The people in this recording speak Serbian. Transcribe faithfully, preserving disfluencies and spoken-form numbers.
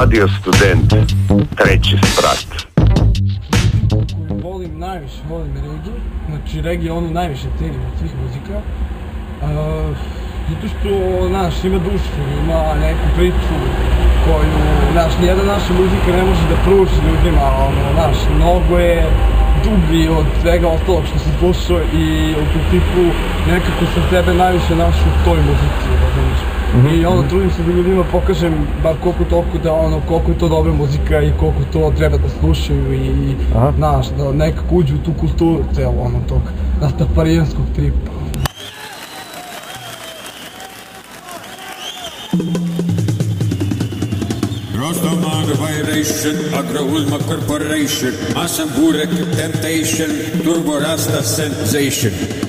Radio Student, treći sprat. Volim najviše, volim regiju, znači regija ono najviše cenim od svih muzika. Uh, zato što, znaš, ima dušu, ima neku priču koju, znaš, nijedna naša muzika ne može da pruži ljudima, ono, znaš, mnogo je dublji od svega ostalog što se slušao i u principu nekako sam sebe najviše našao u toj muzici, razumiješ. I ono, trudim se da ljudima pokažem bar koliko toliko da ono, koliko je to dobra muzika i koliko to treba da slušaju i, znaš, da nekako uđu u tu kulturu celo ono tog rastafarijanskog tripa. Rastaman Vibration, Agra Ulma Corporation, Masan Burek Temptation, Turbo Rasta Sensation.